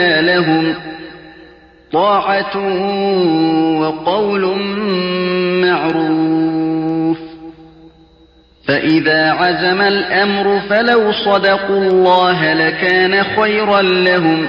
لهم طاعة وقول معروف. فإذا عزم الأمر فلو صدقوا الله لكان خيرا لهم